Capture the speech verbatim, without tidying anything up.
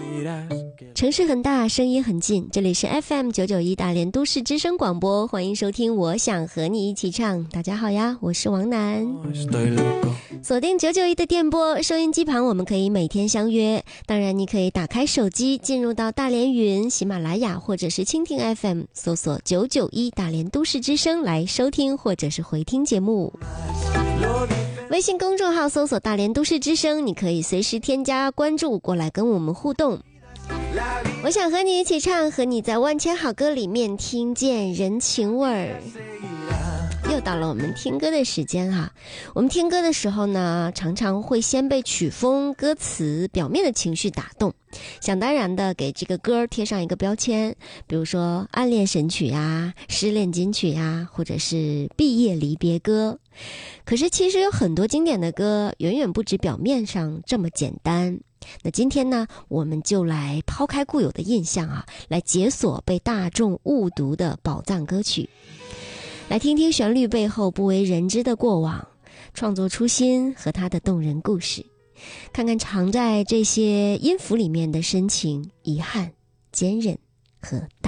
城市很大，声音很近，这里是 F M 九九一 大连都市之声广播，欢迎收听我想和你一起唱。大家好呀，我是王楠。锁定九九一的电波，收音机旁我们可以每天相约，当然你可以打开手机进入到大连云、喜马拉雅或者是蜻蜓 F M， 搜索九九一大连都市之声来收听或者是回听节目。微信公众号搜索大连都市之声，你可以随时添加关注过来跟我们互动。我想和你一起唱，和你在万千好歌里面听见人情味儿。又到了我们听歌的时间哈，我们听歌的时候呢，常常会先被曲风、歌词表面的情绪打动，想当然的给这个歌贴上一个标签，比如说暗恋神曲啊、失恋金曲啊，或者是毕业离别歌。可是其实有很多经典的歌远远不止表面上这么简单。那今天呢，我们就来抛开固有的印象啊，来解锁被大众误读的宝藏歌曲，来听听旋律背后不为人知的过往，创作初心和它的动人故事，看看藏在这些音符里面的深情、遗憾、坚韧和大